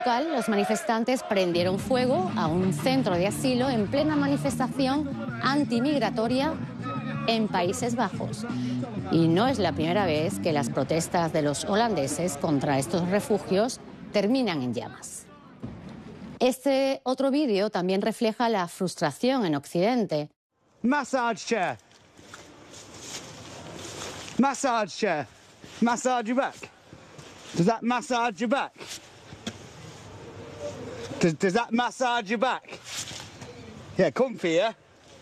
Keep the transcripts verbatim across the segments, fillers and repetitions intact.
Los manifestantes prendieron fuego a un centro de asilo en plena manifestación antimigratoria en Países Bajos. Y no es la primera vez que las protestas de los holandeses contra estos refugios terminan en llamas. Este otro vídeo también refleja la frustración en Occidente. Massage chair. Massage chair. Massage your back. Does that massage your back? Does, does that massage your back? Yeah, comfy, yeah?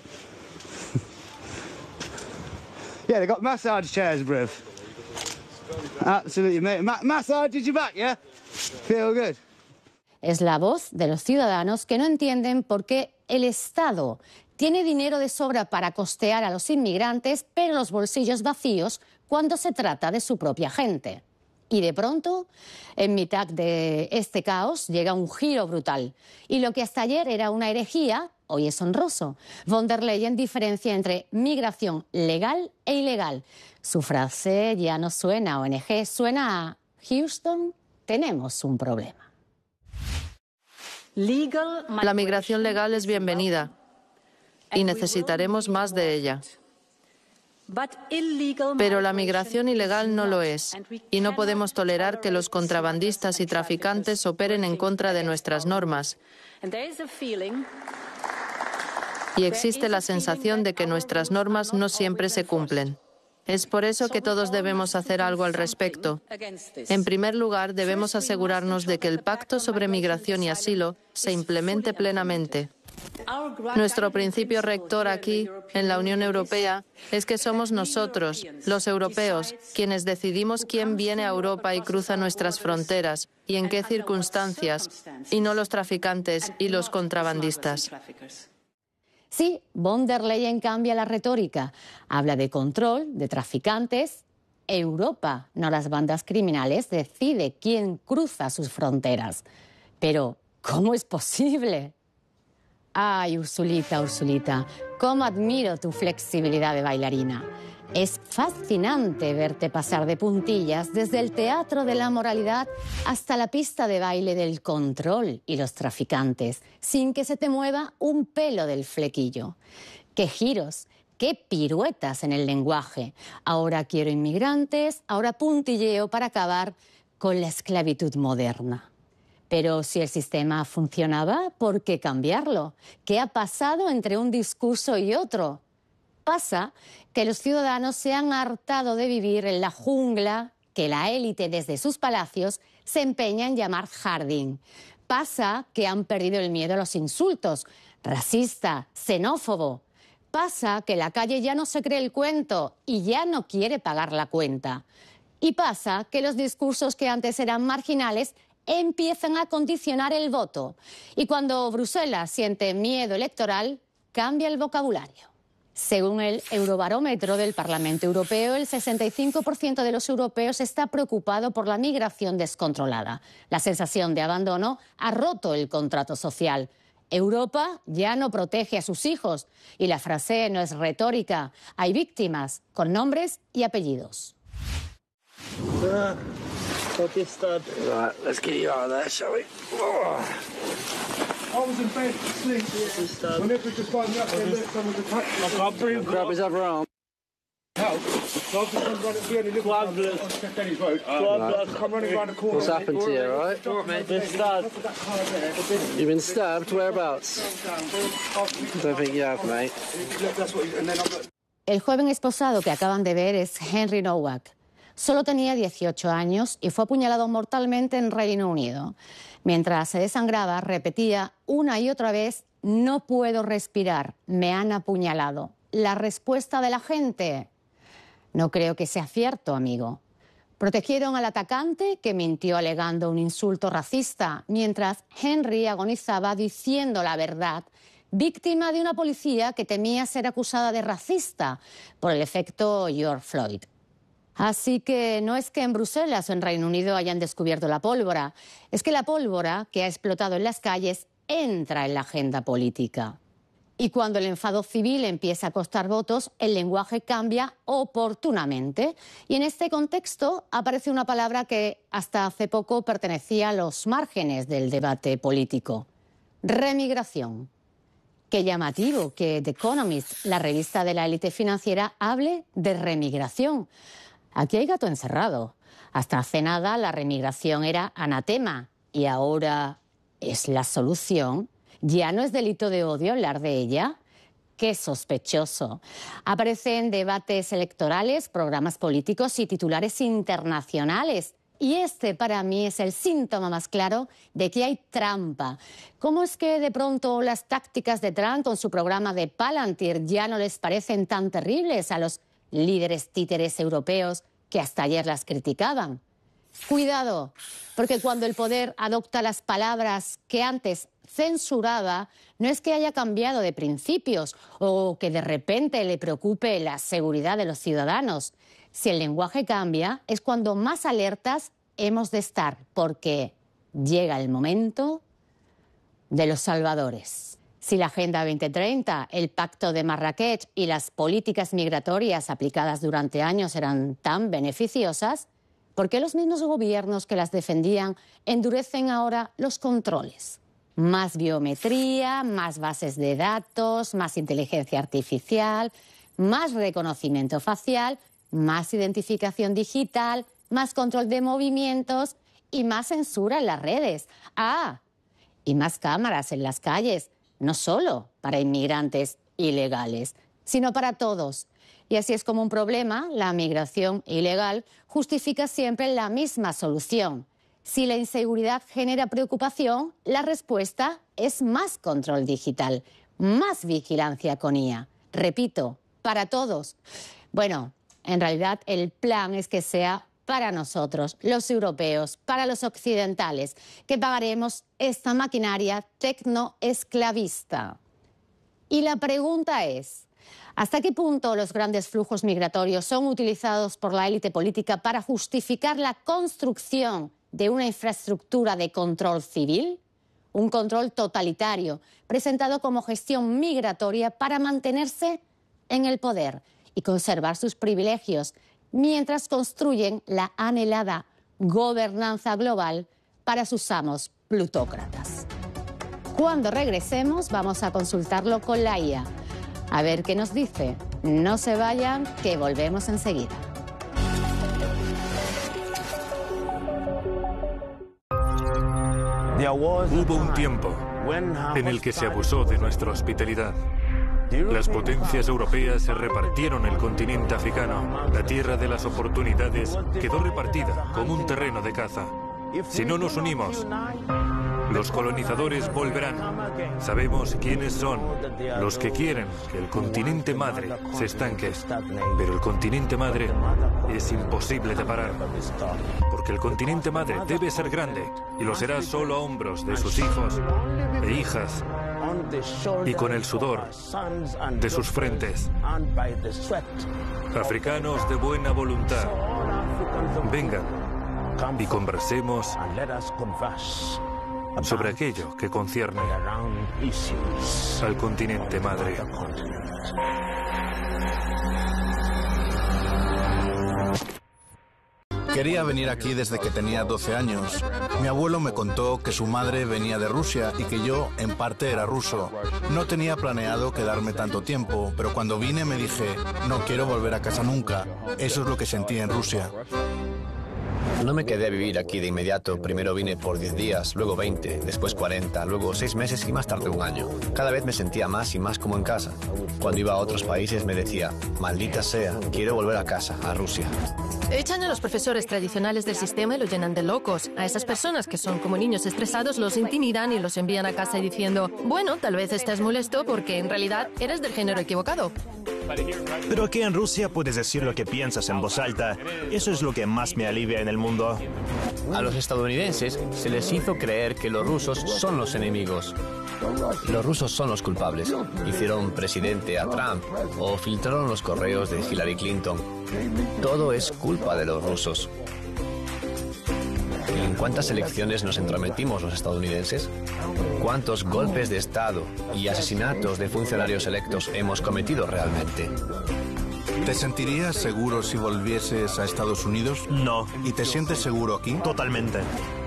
Yeah, they got massage chairs, bruv. Absolutely, mate. Ma massages your back, yeah? Feel good. Es la voz de los ciudadanos que no entienden por qué el Estado tiene dinero de sobra para costear a los inmigrantes, pero los bolsillos vacíos cuando se trata de su propia gente. Y de pronto, en mitad de este caos, llega un giro brutal. Y lo que hasta ayer era una herejía, hoy es honroso. Von der Leyen diferencia entre migración legal e ilegal. Su frase ya no suena a O N G, suena a Houston, tenemos un problema. La migración legal es bienvenida y necesitaremos más de ella. Pero la migración ilegal no lo es, y no podemos tolerar que los contrabandistas y traficantes operen en contra de nuestras normas. Y existe la sensación de que nuestras normas no siempre se cumplen. Es por eso que todos debemos hacer algo al respecto. En primer lugar, debemos asegurarnos de que el Pacto sobre Migración y Asilo se implemente plenamente. Nuestro principio rector aquí, en la Unión Europea, es que somos nosotros, los europeos, quienes decidimos quién viene a Europa y cruza nuestras fronteras y en qué circunstancias, y no los traficantes y los contrabandistas. Sí, von der Leyen cambia la retórica. Habla de control, de traficantes. Europa, no las bandas criminales, decide quién cruza sus fronteras. Pero, ¿cómo es posible? Ay, Ursulita, Ursulita, cómo admiro tu flexibilidad de bailarina. Es fascinante verte pasar de puntillas desde el teatro de la moralidad hasta la pista de baile del control y los traficantes, sin que se te mueva un pelo del flequillo. ¡Qué giros! ¡Qué piruetas en el lenguaje! Ahora quiero inmigrantes, ahora puntilleo para acabar con la esclavitud moderna. Pero si el sistema funcionaba, ¿por qué cambiarlo? ¿Qué ha pasado entre un discurso y otro? Pasa que los ciudadanos se han hartado de vivir en la jungla que la élite desde sus palacios se empeña en llamar jardín. Pasa que han perdido el miedo a los insultos, racista, xenófobo. Pasa que la calle ya no se cree el cuento y ya no quiere pagar la cuenta. Y pasa que los discursos que antes eran marginales empiezan a condicionar el voto. Y cuando Bruselas siente miedo electoral, cambia el vocabulario. Según el Eurobarómetro del Parlamento Europeo, el sesenta y cinco por ciento de los europeos está preocupado por la migración descontrolada. La sensación de abandono ha roto el contrato social. Europa ya no protege a sus hijos. Y la frase no es retórica. Hay víctimas con nombres y apellidos. Right, let's get you out of there, shall we? Oh. I was in bed asleep. When Edward just woke me up, they looked someone to touch me. I can't breathe. Grab his other arm. Help. So I've just come running, we only live on St Denny's Road. I've come running around the corner. What's happened to you, all right? I've been stabbed. You've been stabbed? Whereabouts? I don't think you have, mate. El joven esposado que acaban de ver es Henry Nowak. Solo tenía dieciocho años y fue apuñalado mortalmente en Reino Unido. Mientras se desangraba, repetía una y otra vez: no puedo respirar, me han apuñalado. La respuesta de la gente: no creo que sea cierto, amigo. Protegieron al atacante, que mintió alegando un insulto racista, mientras Henry agonizaba diciendo la verdad, víctima de una policía que temía ser acusada de racista por el efecto George Floyd. Así que no es que en Bruselas o en Reino Unido hayan descubierto la pólvora, es que la pólvora que ha explotado en las calles entra en la agenda política. Y cuando el enfado civil empieza a costar votos, el lenguaje cambia oportunamente. Y en este contexto aparece una palabra que hasta hace poco pertenecía a los márgenes del debate político: remigración. Qué llamativo que The Economist, la revista de la élite financiera, hable de remigración. Aquí hay gato encerrado. Hasta hace nada la remigración era anatema y ahora es la solución. ¿Ya no es delito de odio hablar de ella? ¡Qué sospechoso! Aparece en debates electorales, programas políticos y titulares internacionales. Y este para mí es el síntoma más claro de que hay trampa. ¿Cómo es que de pronto las tácticas de Trump con su programa de Palantir ya no les parecen tan terribles a los líderes títeres europeos que hasta ayer las criticaban? Cuidado, porque cuando el poder adopta las palabras que antes censuraba, no es que haya cambiado de principios o que de repente le preocupe la seguridad de los ciudadanos. Si el lenguaje cambia, es cuando más alertas hemos de estar, porque llega el momento de los salvadores. Si la Agenda veinte treinta, el Pacto de Marrakech y las políticas migratorias aplicadas durante años eran tan beneficiosas, ¿por qué los mismos gobiernos que las defendían endurecen ahora los controles? Más biometría, más bases de datos, más inteligencia artificial, más reconocimiento facial, más identificación digital, más control de movimientos y más censura en las redes. Ah, y más cámaras en las calles, no solo para inmigrantes ilegales, sino para todos. Y así es como un problema, la migración ilegal, justifica siempre la misma solución. Si la inseguridad genera preocupación, la respuesta es más control digital, más vigilancia con I A. Repito, para todos. Bueno, en realidad el plan es que sea para nosotros, los europeos, para los occidentales, que pagaremos esta maquinaria tecnoesclavista. Y la pregunta es: ¿hasta qué punto los grandes flujos migratorios son utilizados por la élite política para justificar la construcción de una infraestructura de control civil? Un control totalitario, presentado como gestión migratoria para mantenerse en el poder y conservar sus privilegios, mientras construyen la anhelada gobernanza global para sus amos plutócratas. Cuando regresemos vamos a consultarlo con la I A. A ver qué nos dice. No se vayan, que volvemos enseguida. Hubo un tiempo en el que se abusó de nuestra hospitalidad. Las potencias europeas se repartieron el continente africano. La tierra de las oportunidades quedó repartida como un terreno de caza. Si no nos unimos, los colonizadores volverán. Sabemos quiénes son los que quieren que el continente madre se estanque. Pero el continente madre es imposible de parar. Porque el continente madre debe ser grande y lo será solo a hombros de sus hijos e hijas y con el sudor de sus frentes. Africanos de buena voluntad, vengan y conversemos sobre aquello que concierne al continente madre. Quería venir aquí desde que tenía doce años. Mi abuelo me contó que su madre venía de Rusia y que yo, en parte, era ruso. No tenía planeado quedarme tanto tiempo, pero cuando vine me dije, no quiero volver a casa nunca. Eso es lo que sentí en Rusia. No me quedé a vivir aquí de inmediato. Primero vine por diez días, luego veinte, después cuarenta, luego seis meses y más tarde un año. Cada vez me sentía más y más como en casa. Cuando iba a otros países me decía, maldita sea, quiero volver a casa, a Rusia. Echan a los profesores tradicionales del sistema y los llenan de locos. A esas personas que son como niños estresados los intimidan y los envían a casa y diciendo, bueno, tal vez estés molesto porque en realidad eres del género equivocado. Pero aquí en Rusia puedes decir lo que piensas en voz alta. Eso es lo que más me alivia en el mundo. A los estadounidenses se les hizo creer que los rusos son los enemigos. Los rusos son los culpables. Hicieron presidente a Trump o filtraron los correos de Hillary Clinton. Todo es culpa de los rusos. ¿En cuántas elecciones nos entrometimos los estadounidenses? ¿Cuántos golpes de Estado y asesinatos de funcionarios electos hemos cometido realmente? ¿Te sentirías seguro si volvieses a Estados Unidos? No. ¿Y te sientes seguro aquí? Totalmente.